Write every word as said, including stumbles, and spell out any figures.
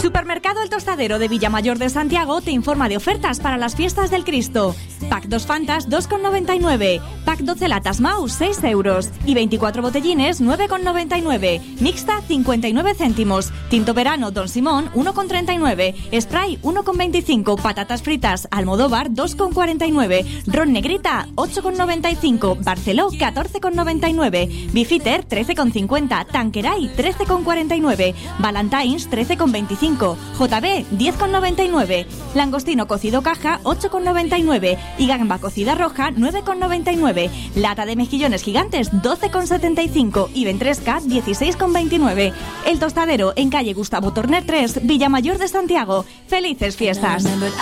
Supermercado El Tostadero de Villamayor de Santiago te informa de ofertas para las fiestas del Cristo. Pack dos Fantas dos con noventa y nueve, Pack doce latas Maus seis euros y veinticuatro botellines nueve con noventa y nueve, Mixta cincuenta y nueve céntimos, Tinto Verano Don Simón uno con treinta y nueve, Spray uno con veinticinco, patatas fritas Almodóvar dos con cuarenta y nueve, Ron Negrita ocho con noventa y cinco, Barceló catorce con noventa y nueve, Bifiter trece con cincuenta, Tanqueray trece con cuarenta y nueve, Valentines trece con veinticinco, J B diez con noventa y nueve, Langostino cocido caja ocho con noventa y nueve y gamba cocida roja nueve con noventa y nueve, lata de mejillones gigantes doce con setenta y cinco y ventresca dieciséis con veintinueve. El Tostadero en calle Gustavo Torner tres, Villamayor de Santiago. ¡Felices fiestas!